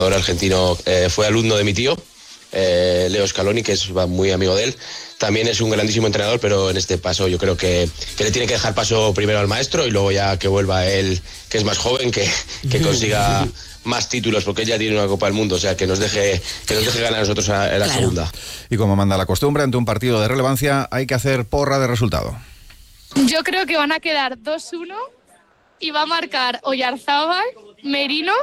El argentino fue alumno de mi tío, Leo Scaloni, que es muy amigo de él. También es un grandísimo entrenador, pero en este paso yo creo que le tiene que dejar paso primero al maestro y luego ya que vuelva él, que es más joven, que consiga más títulos, porque ella tiene una Copa del Mundo, o sea, que nos deje ganar a nosotros en la segunda. Y como manda la costumbre, ante un partido de relevancia hay que hacer porra de resultado. Yo creo que van a quedar 2-1 y va a marcar Oyarzábal, Merino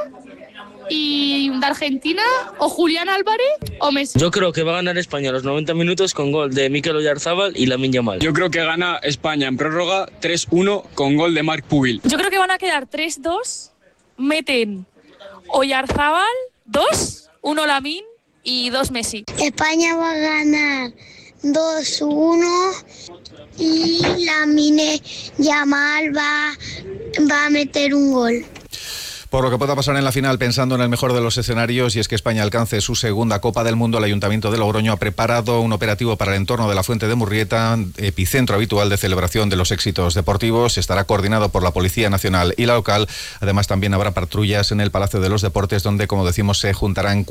y de Argentina o Julián Álvarez o Messi. Yo creo que va a ganar España a los 90 minutos con gol de Mikel Oyarzábal y Lamine Yamal. Yo creo que gana España en prórroga 3-1 con gol de Marc Pubil. Yo creo que van a quedar 3-2, meten Oyarzábal 2, 1 Lamine y 2 Messi. España va a ganar 2-1 y Lamine Yamal va a meter un gol. Por lo que pueda pasar en la final, pensando en el mejor de los escenarios, y es que España alcance su segunda Copa del Mundo, el Ayuntamiento de Logroño ha preparado un operativo para el entorno de la Fuente de Murrieta, epicentro habitual de celebración de los éxitos deportivos. Estará coordinado por la Policía Nacional y la local. Además, también habrá patrullas en el Palacio de los Deportes, donde, como decimos, se juntarán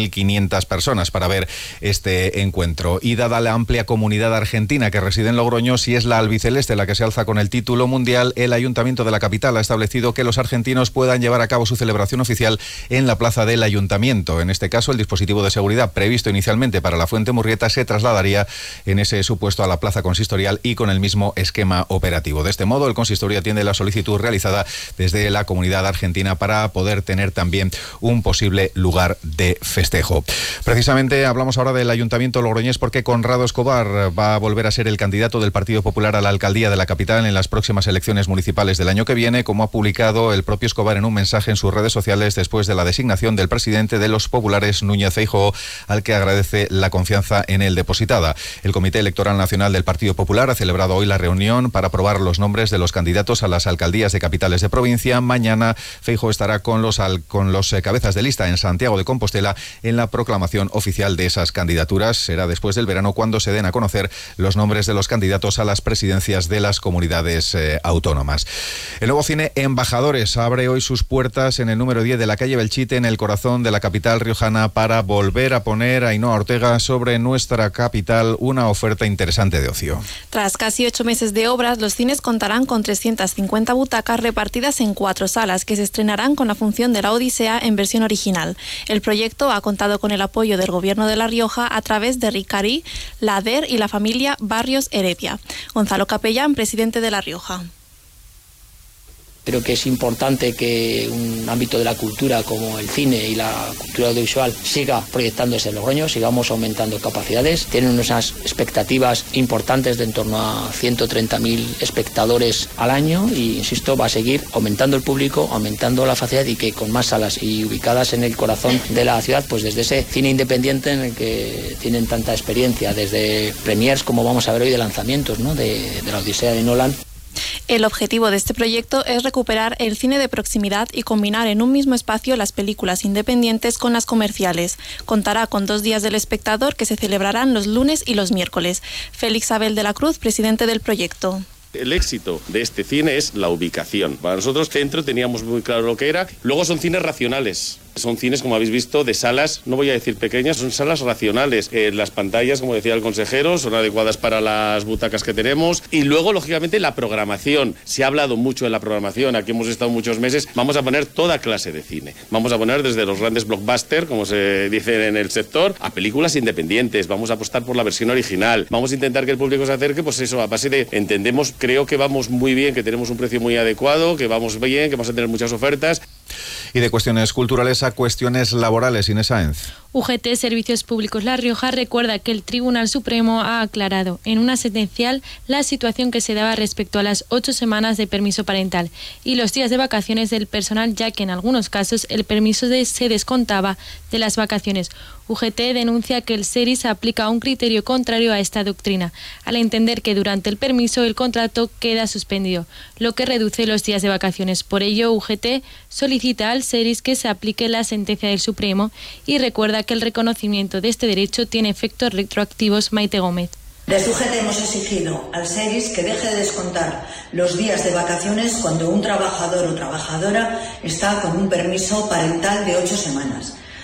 4.500 personas para ver este encuentro. Y dada la amplia comunidad argentina que reside en Logroño, si es la albiceleste la que se alza con el título mundial, el Ayuntamiento de la capital ha establecido que los argentinos puedan llevar a cabo su celebración oficial en la plaza del Ayuntamiento. En este caso, el dispositivo de seguridad previsto inicialmente para la Fuente Murrieta se trasladaría en ese supuesto a la plaza consistorial y con el mismo esquema operativo. De este modo, el consistorio atiende la solicitud realizada desde la comunidad argentina para poder tener también un posible lugar de festejo. Precisamente hablamos ahora del Ayuntamiento logroñés porque Conrado Escobar va a volver a ser el candidato del Partido Popular a la alcaldía de la capital en las próximas elecciones municipales del año que viene, como ha publicado el propio Escobar en un mensaje en sus redes sociales después de la designación del presidente de los populares, Núñez Feijóo, al que agradece la confianza en él depositada. El Comité Electoral Nacional del Partido Popular ha celebrado hoy la reunión para aprobar los nombres de los candidatos a las alcaldías de capitales de provincia. Mañana Feijóo estará con los cabezas de lista en Santiago de Compostela en la proclamación oficial de esas candidaturas. Será después del verano cuando se den a conocer los nombres de los candidatos a las presidencias de las comunidades autónomas. El nuevo cine Embajadores abre hoy sus puertas en el número 10 de la calle Belchite, en el corazón de la capital riojana, para volver a poner a Ainhoa Ortega sobre nuestra capital una oferta interesante de ocio. Tras casi 8 meses de obras, los cines contarán con 350 butacas repartidas en 4 salas que se estrenarán con la función de La Odisea en versión original. El proyecto ha contado con el apoyo del Gobierno de La Rioja a través de Ricari, la ADER y la familia Barrios Heredia. Gonzalo Capellán, presidente de La Rioja. Creo que es importante que un ámbito de la cultura como el cine y la cultura audiovisual siga proyectándose en Logroño, sigamos aumentando capacidades. Tienen unas expectativas importantes de en torno a 130.000 espectadores al año y, insisto, va a seguir aumentando el público, aumentando la facilidad y que con más salas y ubicadas en el corazón de la ciudad, pues desde ese cine independiente en el que tienen tanta experiencia, desde premiers como vamos a ver hoy de lanzamientos, ¿no? de La Odisea de Nolan. El objetivo de este proyecto es recuperar el cine de proximidad y combinar en un mismo espacio las películas independientes con las comerciales. Contará con 2 días del espectador que se celebrarán los lunes y los miércoles. Félix Abel de la Cruz, presidente del proyecto. El éxito de este cine es la ubicación. Para nosotros, Centro, teníamos muy claro lo que era. Luego son cines racionales. Son cines, como habéis visto, de salas, no voy a decir pequeñas, son salas racionales. Las pantallas, como decía el consejero, son adecuadas para las butacas que tenemos. Y luego, lógicamente, la programación. Se ha hablado mucho de la programación, aquí hemos estado muchos meses. Vamos a poner toda clase de cine. Vamos a poner desde los grandes blockbusters, como se dice en el sector, a películas independientes. Vamos a apostar por la versión original. Vamos a intentar que el público se acerque, pues eso, a base de, entendemos, creo que vamos muy bien, que tenemos un precio muy adecuado, que vamos bien, que vamos a tener muchas ofertas. Y de cuestiones culturales a cuestiones laborales, Inés Sáenz. UGT Servicios Públicos La Rioja recuerda que el Tribunal Supremo ha aclarado en una sentencial la situación que se daba respecto a las 8 semanas de permiso parental y los días de vacaciones del personal, ya que en algunos casos el permiso se descontaba de las vacaciones. UGT denuncia que el SERIS aplica un criterio contrario a esta doctrina, al entender que durante el permiso el contrato queda suspendido, lo que reduce los días de vacaciones. Por ello, UGT solicita al SERIS que se aplique la sentencia del Supremo y recuerda que el reconocimiento de este derecho tiene efectos retroactivos. Maite Gómez. Desde UGT hemos exigido al SERIS que deje de descontar los días de vacaciones cuando un trabajador o trabajadora está con un permiso parental de 8 semanas.